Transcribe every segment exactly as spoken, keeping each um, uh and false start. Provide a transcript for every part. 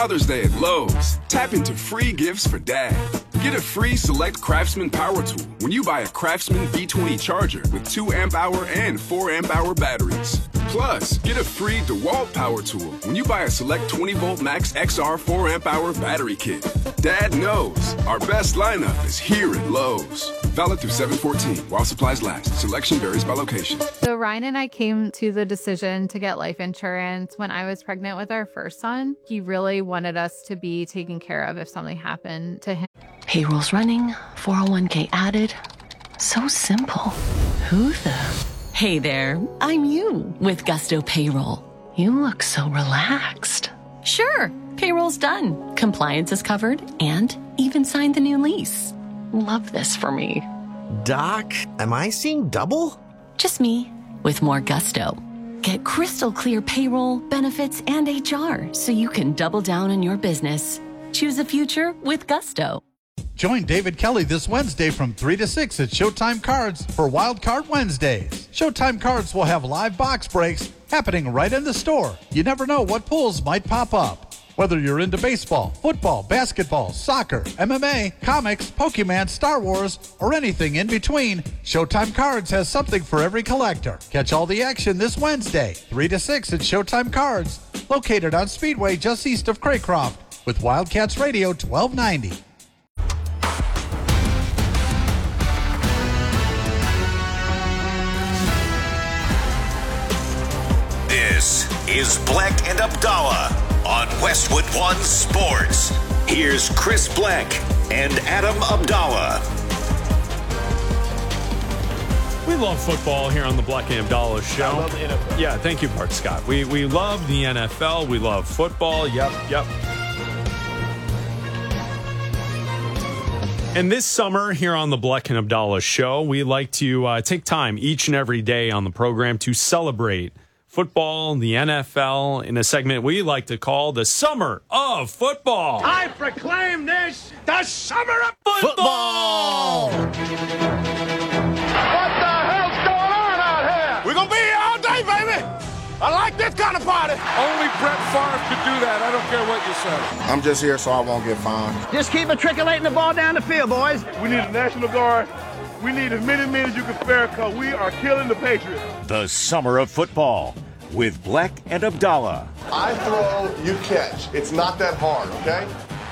Father's Day at Lowe's. Tap into free gifts for dad. Get a free Select Craftsman power tool when you buy a Craftsman V twenty charger with two amp hour and four amp hour batteries. Plus, get a free DeWalt power tool when you buy a Select twenty volt Max X R four amp hour battery kit. Dad knows our best lineup is here at Lowe's. Valid through seven fourteen while supplies last. Selection varies by location. So Ryan and I came to the decision to get life insurance when I was pregnant with our first son. He really wanted us to be taken care of if something happened to him. Payroll's running, four oh one k added. So simple. Who the? Hey there, I'm you with Gusto Payroll. You look so relaxed. Sure, payroll's done. Compliance is covered and even signed the new lease. Love this for me. Doc, am I seeing double? Just me with more gusto. Get crystal clear payroll, benefits, and H R so you can double down on your business. Choose a future with Gusto. Join David Kelly this Wednesday from three to six at Showtime Cards for Wild Card Wednesdays. Showtime Cards will have live box breaks happening right in the store. You never know what pulls might pop up. Whether you're into baseball, football, basketball, soccer, M M A, comics, Pokemon, Star Wars, or anything in between, Showtime Cards has something for every collector. Catch all the action this Wednesday, three to six at Showtime Cards, located on Speedway just east of Craycroft, with Wildcats Radio twelve ninety. This is Black and Abdallah on Westwood One Sports. Here's Chris Black and Adam Abdallah. We love football here on the Black and Abdallah show. I love the N F L. Yeah, thank you, Bart Scott. We we love the N F L. We love football. Yep, yep. And this summer here on the Black and Abdallah show, we like to uh, take time each and every day on the program to celebrate football, the N F L, in a segment we like to call the Summer of Football. I proclaim this the Summer of Football! What the hell's going on out here? We're going to be here all day, baby. I like this kind of party. Only Brett Favre could do that. I don't care what you say. I'm just here so I won't get fined. Just keep matriculating the ball down the field, boys. We need a National Guard. We need as many men as you can spare because we are killing the Patriots. The Summer of Football with Black and Abdallah. I throw, you catch. It's not that hard, okay?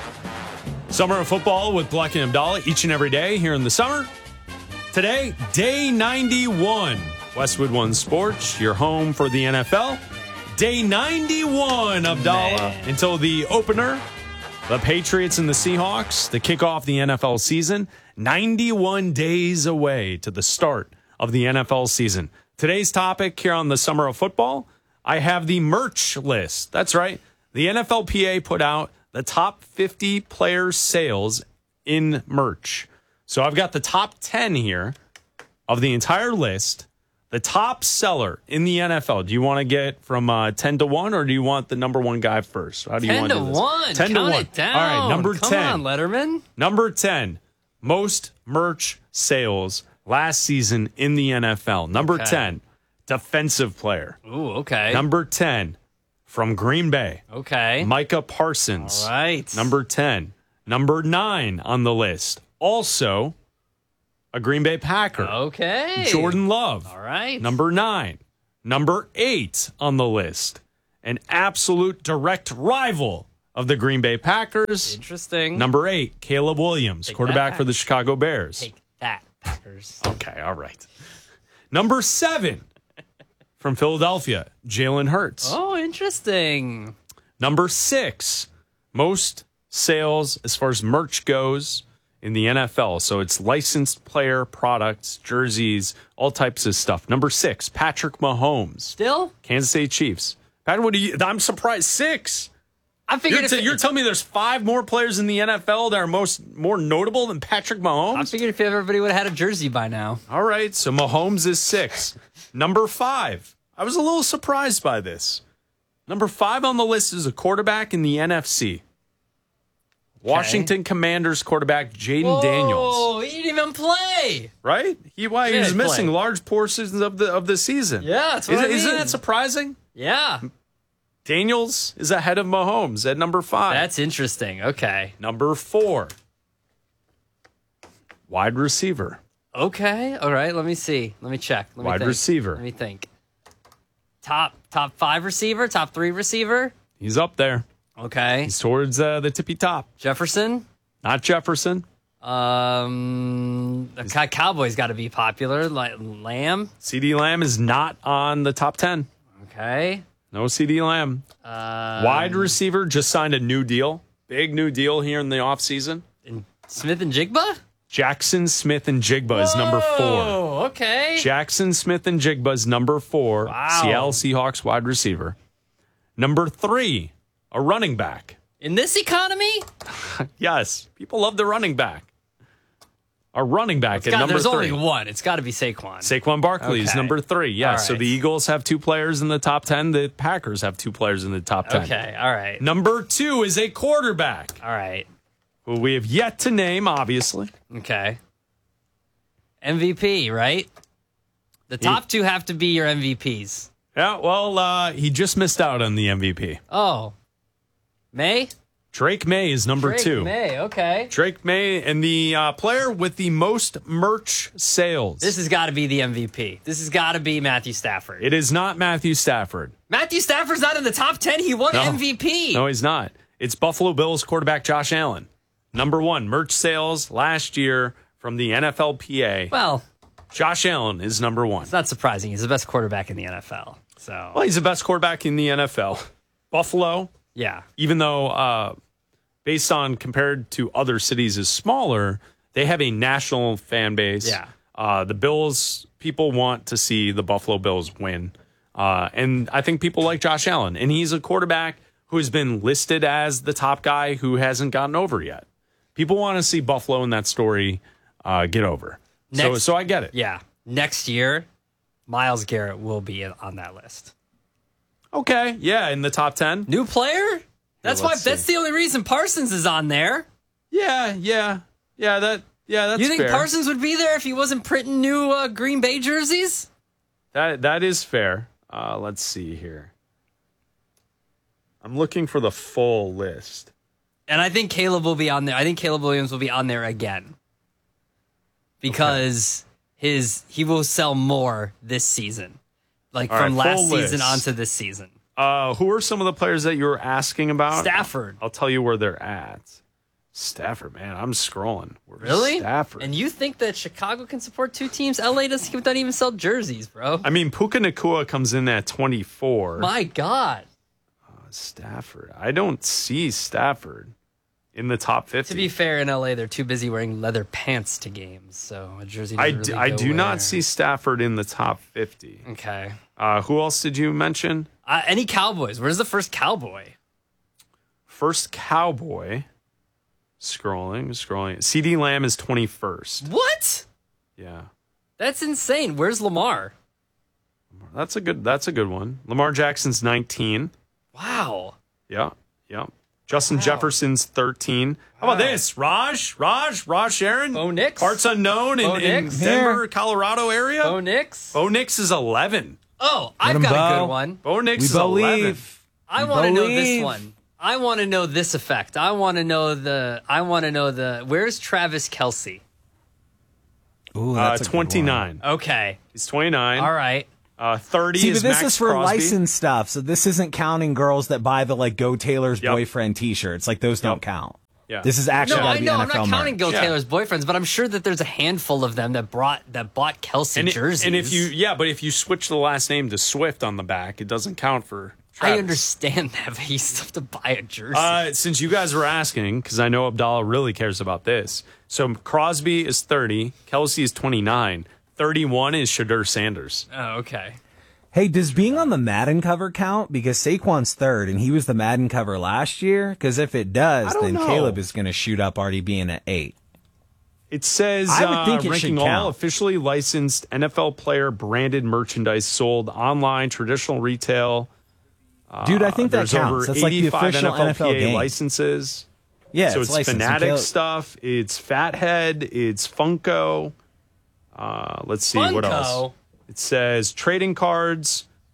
Summer of Football with Black and Abdallah each and every day here in the summer. Today, day ninety-one. Westwood One Sports, your home for the N F L. Day ninety-one, Abdallah, Man. Until the opener. The Patriots and the Seahawks to kick off the N F L season. ninety-one days away to the start of the N F L season. Today's topic here on the Summer of Football, I have the merch list. That's right. The N F L P A put out the top fifty players' sales in merch. So I've got the top ten here of the entire list. The top seller in the N F L. Do you want to get from uh, ten to one, or do you want the number one guy first? How do you want to do this? one. ten to Count one. It down. All right, number Come ten. on, Letterman. Number ten. Most merch sales last season in the N F L. Number Okay. ten. Defensive player. Ooh, okay. Number ten. From Green Bay. Okay. Micah Parsons. All right. Number ten. Number nine on the list. Also a Green Bay Packer. Okay. Jordan Love. All right. Number nine. Number eight on the list. An absolute direct rival of the Green Bay Packers. Interesting. Number eight, Caleb Williams, Take quarterback that, for the Chicago Bears. Take that, Packers. Okay, all right. Number seven, from Philadelphia, Jalen Hurts. Oh, interesting. Number six, most sales as far as merch goes in the N F L. So it's licensed player products, jerseys, all types of stuff. Number six, Patrick Mahomes. Still? Kansas City Chiefs. Pat, what do you? I'm surprised. Six. I figured You're, if t- it, you're telling me there's five more players in the N F L that are most more notable than Patrick Mahomes? I figured if everybody would have had a jersey by now. All right, so Mahomes is six. Number five. I was a little surprised by this. Number five on the list is a quarterback in the N F C. Okay. Washington Commanders quarterback Jaden Daniels. Oh, he didn't even play. Right? He, why, he, He was didn't missing play. large portions of the of the season. Yeah, that's what Is, I mean. Isn't that surprising? Yeah. Daniels is ahead of Mahomes at number five. That's interesting. Okay. Number four, wide receiver. Okay. All right. Let me see. Let me check. Let me Wide think. receiver. Let me think. Top top five receiver. Top three receiver. He's up there. Okay. He's towards uh, the tippy top. Jefferson. Not Jefferson. Um, the Cow- Cowboys got to be popular. Like Lamb. CeeDee Lamb is not on the top ten. Okay. No CeeDee Lamb. Um, Wide receiver just signed a new deal. Big new deal here in the offseason. and Smith and Jigba. Jackson Smith and Jigba is number four. Oh, okay. Jackson Smith and Jigba is number four. Wow. Seattle Seahawks wide receiver. Number three, a running back. In this economy, Yes, people love the running back. A running back it's at got, number there's three. only one. It's got to be Saquon. Saquon Barkley is Okay. number three. Yeah, All so right. the Eagles have two players in the top ten. The Packers have two players in the top ten. Okay. All right. Number two is a quarterback, All right. who we have yet to name, obviously. Okay. M V P, right? The top two have to be your M V Ps. Yeah, well, uh, he just missed out on the M V P. Oh. May? Drake May is number Drake two. May, okay. Drake May and the uh, player with the most merch sales. This has got to be the M V P. This has got to be Matthew Stafford. It is not Matthew Stafford. Matthew Stafford's not in the top ten. He won No. M V P. No, he's not. It's Buffalo Bills quarterback Josh Allen. Number one, merch sales last year from the N F L P A. Well, Josh Allen is number one. it's not surprising. He's the best quarterback in the N F L. So, Well, he's the best quarterback in the N F L. Buffalo, yeah. even though uh, based on compared to other cities is smaller, they have a national fan base. Yeah. Uh, the Bills, people want to see the Buffalo Bills win. Uh, and I think people like Josh Allen. And he's a quarterback who has been listed as the top guy who hasn't gotten over yet. People want to see Buffalo in that story uh, get over. so, Next- so I get it. Yeah. Next year, Myles Garrett will be on that list. Okay. Yeah. In the top ten. New player? That's why. let's That's see. the only reason Parsons is on there. Yeah. Yeah. Yeah. That, yeah, that's you think fair. Parsons would be there if he wasn't printing new uh, Green Bay jerseys? That that is fair. Uh, let's see here. I'm looking for the full list. And I think Caleb will be on there. I think Caleb Williams will be on there again because his he will sell more this season, like All from right, last full season list. onto this season. Uh, who are some of the players that you were asking about? Stafford. I'll tell you where they're at. Stafford, man, I'm scrolling. Where's Really? Stafford. And you think that Chicago can support two teams? L A doesn't, doesn't even sell jerseys, bro. I mean, Puka Nacua comes in at twenty-four. My God. Stafford. I don't see Stafford in the top fifty. To be fair, in L A, they're too busy wearing leather pants to games, so a jersey I, doesn't d- really I go do where. not see Stafford in the top fifty. Okay. Uh, who else did you mention? Uh, any Cowboys? Where's the first Cowboy? First Cowboy. Scrolling, scrolling. CeeDee Lamb is twenty-first. What? Yeah. That's insane. Where's Lamar? That's a good that's a good one. Lamar Jackson's nineteen. Wow. Yeah. Yeah. Justin Jefferson's thirteen. How about this? Raj, Raj, Raj Sharon. Bo Nix. Parts unknown in, Bo in Nix. Denver, Colorado area. Bo Nix. Bo Nix is eleven. Oh, I've him got a go. good one. Bo Nix We is eleven. believe. I We want to know this believe. one. I want to know this effect. I want to know the. I want to know the. Where's Travis Kelce? Ooh, Uh, that's a good twenty-nine. Okay. He's twenty-nine. All right. Uh, thirty See, is but this Max is for Crosby. licensed stuff, so this isn't counting girls that buy the like Go Taylor's Yep. boyfriend T-shirts. Like those don't count. Yeah. This is actually No, got I to be know. N I'm F L not counting merch. Go Yeah. Taylor's boyfriends, but I'm sure that there's a handful of them that brought that bought Kelsey and, it- jerseys. and if you, yeah, but if you switch the last name to Swift on the back, it doesn't count for Travis. I understand that, but you still have to buy a jersey. Uh, since you guys were asking, because I know Abdallah really cares about this. So Crosby is thirty, Kelsey is twenty-nine, thirty-one is Shadur Sanders. oh, okay. Hey, does being on the Madden cover count? Because Saquon's third, and he was the Madden cover last year. Because if it does, I don't then know. Caleb is going to shoot up already being at eight. It says I would uh, think it ranking should all count. officially licensed N F L player branded merchandise sold online, traditional retail. Dude, I think that There's counts. over That's like the eighty-five official N F L, N F L P A game. licenses. Yeah, so it's it's, licensed. Fanatic Caleb- stuff. It's Fathead. It's Funko. Uh, let's see what else. Funko? It says trading cards,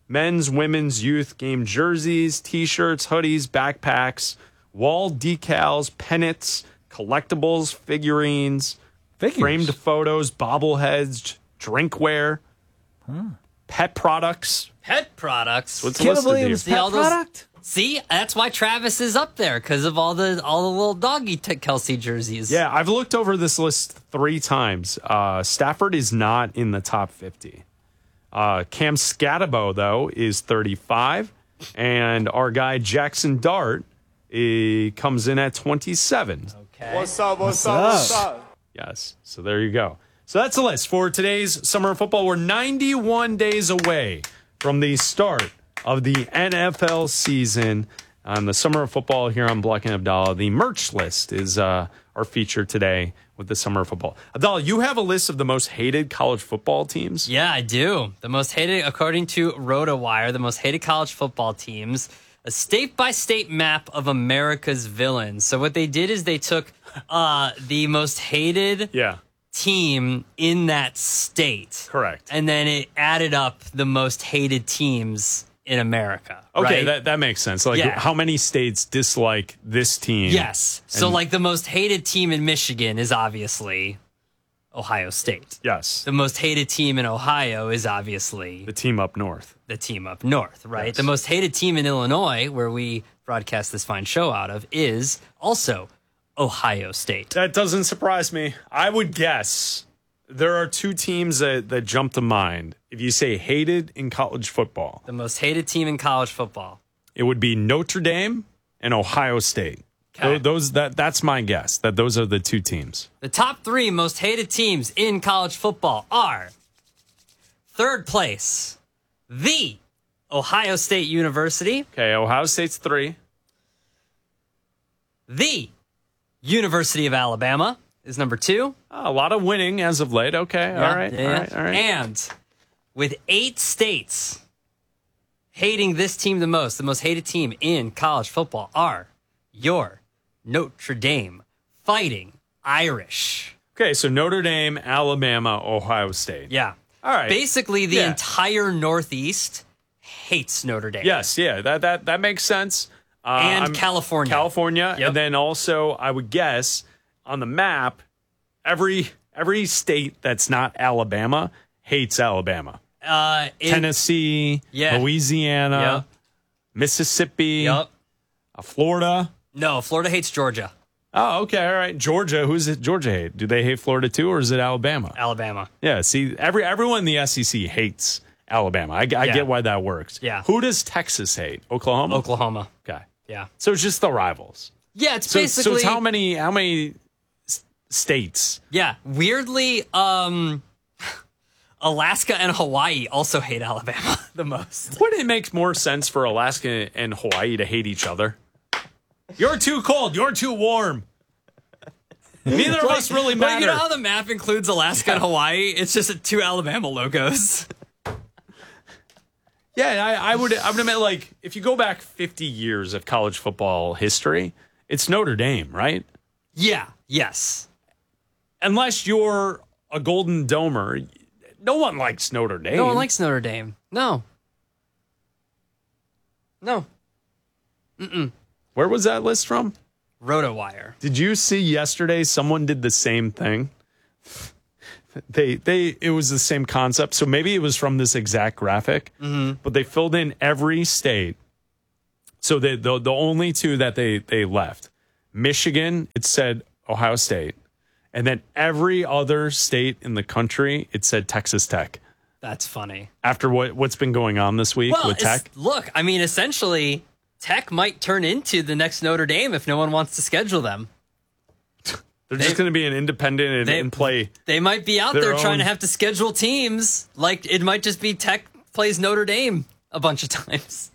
men's, women's, youth game jerseys, T-shirts, hoodies, backpacks, wall decals, pennants, collectibles, figurines, Figures. framed photos, bobbleheads, drinkware, huh. pet products. Pet products. What's the list of here? See all those, See, that's why Travis is up there, because of all the all the little doggy t- Kelsey jerseys. Yeah, I've looked over this list three times. Uh, Stafford is not in the top fifty. Uh, Cam Scatabo, though, is thirty-five. And our guy Jackson Dart he comes in at twenty-seven. Okay. What's up, what's, What's up, up? what's up? Yes. So there you go. So that's the list for today's Summer of Football. We're ninety-one days away from the start of the N F L season on the Summer of Football here on Black and Abdallah. The merch list is uh, our feature today with the Summer of Football. Abdallah, you have a list of the most hated college football teams? Yeah, I do. The most hated, according to RotoWire, the most hated college football teams, a state-by-state map of America's villains. So what they did is they took uh, the most hated yeah. team in that state. Correct. And then it added up the most hated teams in America. Okay, right? that, that makes sense. Like, Yeah. how many states dislike this team? Yes. So, And- like, the most hated team in Michigan is obviously Ohio State. Yes. The most hated team in Ohio is obviously The team up north. the team up north, right? Yes. The most hated team in Illinois, where we broadcast this fine show out of, is also Ohio State. That doesn't surprise me. I would guess there are two teams that, that jump to mind. If you say hated in college football, The most hated team in college football. it would be Notre Dame and Ohio State. Okay. Tho- Those that that's my guess that those are the two teams. The top three most hated teams in college football are third place, the Ohio State University, Okay, Ohio State's three. the University of Alabama is number two. Oh, a lot of winning as of late. Okay, Yeah, all right, yeah, all yeah. right, all right. And with eight states hating this team the most, the most hated team in college football are your Notre Dame Fighting Irish. Okay, so Notre Dame, Alabama, Ohio State. Yeah. All right. Basically, the Yeah. entire Northeast hates Notre Dame. Yes, yeah, that that that makes sense. Uh, And I'm- California. California, Yep. and then also I would guess on the map, every every state that's not Alabama hates Alabama. Uh, in- Tennessee, Yeah. Louisiana, Yep. Mississippi, Yep. uh, Florida. No, Florida hates Georgia. Oh, okay, all right. Georgia, who's it? Georgia hate? Do they hate Florida too, or is it Alabama? Alabama. Yeah. See, every everyone in the S E C hates Alabama. I, I Yeah. get why that works. Yeah. Who does Texas hate? Oklahoma. Oklahoma. Okay. Yeah. So it's just the rivals. Yeah, it's So, basically. so it's how many how many s- states? Yeah, weirdly, um, Alaska and Hawaii also hate Alabama the most. Wouldn't it make more sense for Alaska and Hawaii to hate each other? You're too cold. You're too warm. Neither of us really Like, matter. you know how the map includes Alaska and Hawaii? It's just two Alabama logos. Yeah, I, I would. I would admit, like, if you go back fifty years of college football history, it's Notre Dame, right? Yeah. Yes. Unless you're a Golden Domer, no one likes Notre Dame. No one likes Notre Dame. No. No. Mm-mm. Where was that list from? RotoWire. Did you see yesterday? Someone did the same thing. They they it was the same concept. So maybe it was from this exact graphic, Mm-hmm. but they filled in every state. So the the, the only two that they they left, Michigan, it said Ohio State, and then every other state in the country, it said Texas Tech. That's funny. After what what's been going on this week Well, with it's- Tech, look, I mean, essentially, Tech might turn into the next Notre Dame if no one wants to schedule them. they're they- just going to be an independent and, they- and play. They might be out Their there trying own- to have to schedule teams. Like, it might just be Tech plays Notre Dame a bunch of times.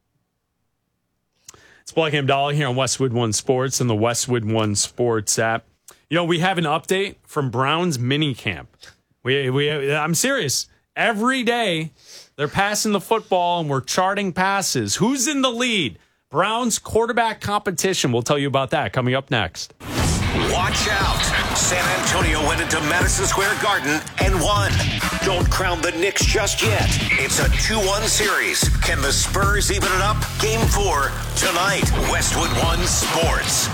It's Black and Abdallah here on Westwood One Sports and the Westwood One Sports app. You know, we have an update from Browns mini camp. We, we, I'm serious. Every day they're passing the football and we're charting passes. Who's in the lead? Browns quarterback competition. We'll tell you about that coming up next. Watch out. San Antonio went into Madison Square Garden and won. Don't crown the Knicks just yet. It's a two one series. Can the Spurs even it up? Game four tonight. Westwood One Sports.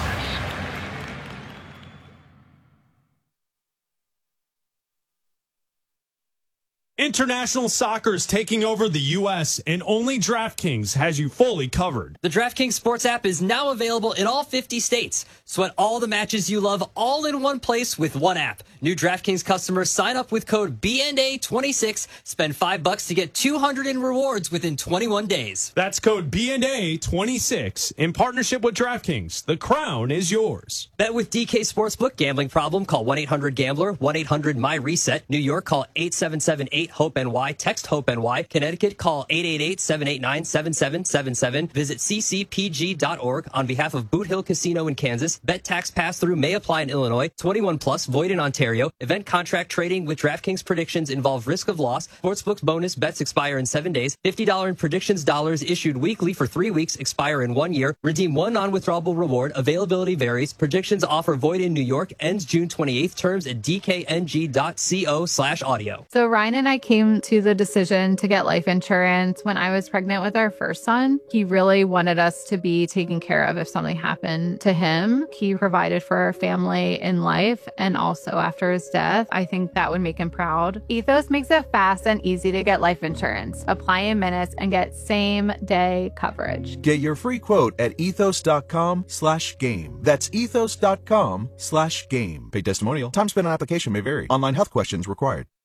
International soccer is taking over the U S, and only DraftKings has you fully covered. The DraftKings Sports app is now available in all fifty states. Sweat all the matches you love all in one place with one app. New DraftKings customers sign up with code B N A twenty-six. Spend five bucks to get two hundred in rewards within twenty-one days. That's code B N A twenty-six in partnership with DraftKings. The crown is yours. Bet with D K Sportsbook. Gambling problem? Call one eight hundred gambler, one eight hundred my reset. New York, call eight seven seven eight hope N Y. Text HOPE N Y. Connecticut, call eight eight eight, seven eight nine, seven seven seven seven. Visit c c p g dot org on behalf of Boot Hill Casino in Kansas. Bet tax pass-through may apply in Illinois. twenty-one plus, void in Ontario. Event contract trading with DraftKings predictions involve risk of loss. Sportsbook's bonus bets expire in seven days. fifty dollars in predictions dollars issued weekly for three weeks, expire in one year. Redeem one non-withdrawable reward. Availability varies. Predictions offer void in New York. Ends June twenty-eighth. Terms at d k n g dot co slash audio. So Ryan and I came to the decision to get life insurance when I was pregnant with our first son. He really wanted us to be taken care of if something happened to him. He provided for our family in life and also after his death. I think that would make him proud. Ethos makes it fast and easy to get life insurance. Apply in minutes and get same day coverage. Get your free quote at ethos.com slash game. That's ethos.com slash game. Paid testimonial. Time spent on application may vary. Online health questions required.